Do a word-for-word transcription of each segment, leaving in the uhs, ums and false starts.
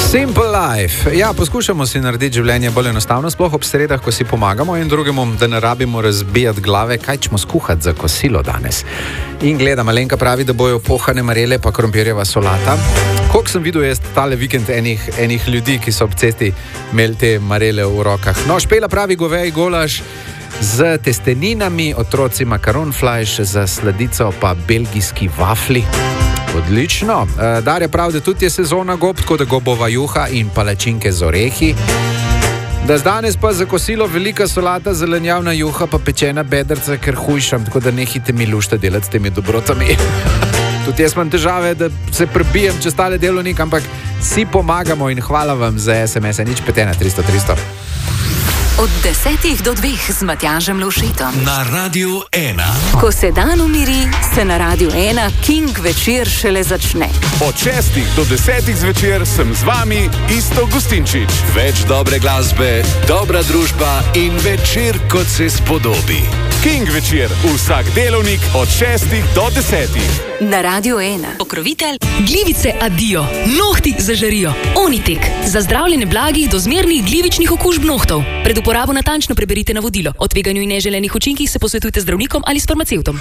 Simple life. Ja, poskušamo si narediti življenje bolj enostavno, sploh ob sredah, ko si pomagamo in drugemu, da ne rabimo razbijati glave, kaj ćemo skuhati za kosilo danes. In gleda, Malenka pravi, da bojo pohane marele pa krompirjeva solata. Koliko sem videl jaz tale vikend enih, enih ljudi, ki so ob cesti imeli te marele v rokah. No, Špela pravi govej golaž z testeninami, otroci makaron flash, za sladico pa belgijski vafli. Odlično. Darja pravi, da tudi je sezona gob, tako da gobova juha in palačinke z orehi. Da danes pa za kosilo velika solata, zelenjavna juha pa pečena bedrca, ker hujšam, tako da nehite mi lušta delati s temi dobrotami. Tudi jaz imam težave, da se prebijem čez tale delovnik, ampak si pomagamo in hvala vam za es em es, nič petena tristo tristo. Od desetih do dveh z Matjažem Lovšetom. Na Radiu ena. Ko se dan umiri, se na Radiu ena King večer šele začne. Od šestih do desetih zvečer sem z vami Isto Gustinčič. Več dobre glasbe, dobra družba in večer, kot se spodobi. King večer, vsak delovnik od šestih do desetih. Na Radiu ena. Pokrovitelj Glivice Adio. Nohti zažarijo. Onitek. Za zdravljenje blagih do zmernih glivičnih okužb nohtov. Pred uporabo natančno preberite navodilo. O tveganju in neželenih učinkih se posvetujte z zdravnikom ali s farmacevtom.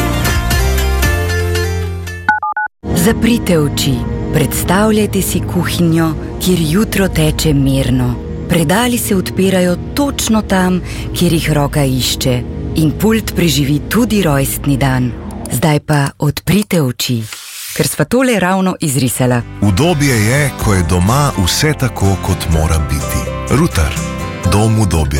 Zaprite oči. Predstavljajte si kuhinjo, kjer jutro teče mirno. Predali se odpirajo točno tam, kjer jih roka išče. In pult preživi tudi rojstni dan. Zdaj pa odprite oči, ker sva tole ravno izrisala. Udobje je, ko je doma vse tako, kot mora biti. Rutar. Dom udobja.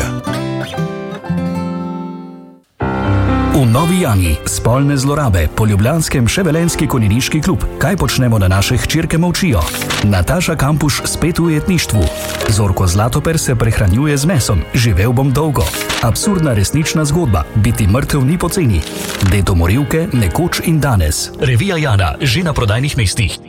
V Novi Jani spolne zlorabe po ljubljanskem Ševelenski konjeniški klub. Kaj počnemo, da naše hčerke molčijo? Nataša Kampuš spet v ujetništvu. Zorko Zlatoper se prehranjuje z mesom. Živel bom dolgo. Absurdna resnična zgodba. Biti mrtev ni poceni. Dedo morilke, nekoč in danes. Revija Jana, že na prodajnih mestih.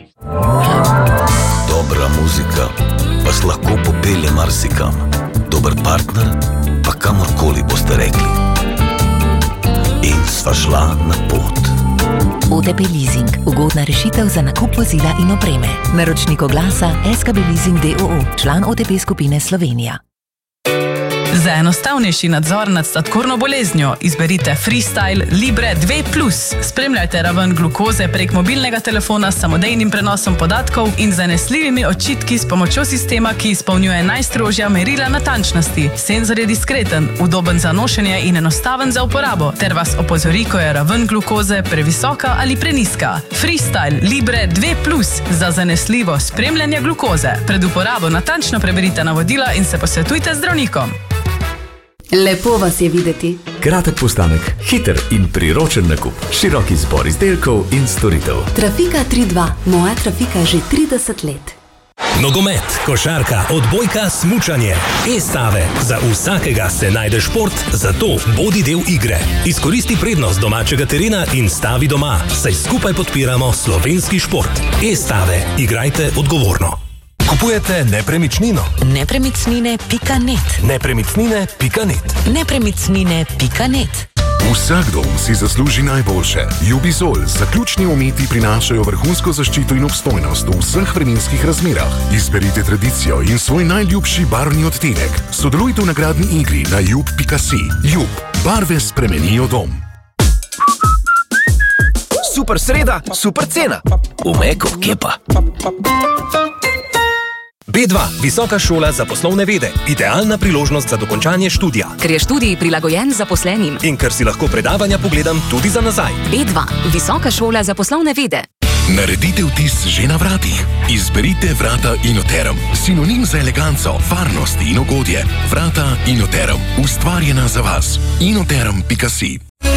Dobra muzika vas lahko popelje marsikam. Dober partner pa kamorkoli boste rekli. In sva šla na pot. O T P Leasing. Ugodna rešitev za nakup vozila in opreme. Naročnik oglasa S K B Leasing d o o. Član O T P skupine Slovenija. Za enostavnejši nadzor nad sladkorno boleznjo izberite Freestyle Libre dva plus. Spremljajte raven glukoze prek mobilnega telefona s samodejnim prenosom podatkov in zanesljivimi očitki s pomočjo sistema, ki izpolnjuje najstrožja merila natančnosti. Senzor je diskreten, udoben za nošenje in enostaven za uporabo, ter vas opozori, ko je raven glukoze previsoka ali preniska. Freestyle Libre dva plus za zanesljivo spremljanje glukoze. Pred uporabo natančno preberite navodila in se posvetujte z zdravnikom. Lepo vas je videti. Kratek postanek, hiter in priročen nakup, širok izbor izdelkov in storitev. Trafika tri dva, moja trafika že trideset let. Nogomet, košarka, odbojka, smučanje. E-stave. Za vsakega se najde šport, zato bodi del igre. Izkoristi prednost domačega terena in stavi doma, saj skupaj podpiramo slovenski šport. E-stave. Igrajte odgovorno. Kupujete nepremičnino? Nepremičnine pika net. Nepremičnine pika net. Nepremičnine pika net. Vsak dom si zasluži najboljše. Jubizol, zaključni umeti prinašajo vrhunsko zaščito in obstojnost v vseh vremenskih razmerah. Izberite tradicijo in svoj najljubši barvni odtenek. Sodelujte v nagradni igri na jub pika si. Jub. Barve spremenijo dom. Super sreda, super cena. Umeko kepa. B dva. Visoka šola za poslovne vede. Idealna priložnost za dokončanje študija. Ker je študij prilagojen zaposlenim. In ker si lahko predavanja pogledam tudi za nazaj. B dva. Visoka šola za poslovne vede. Naredite vtis že na vratih. Izberite vrata Inoterum. Sinonim za eleganco, varnost in ugodje. Vrata Inoterum. Ustvarjena za vas. inoterum pika si.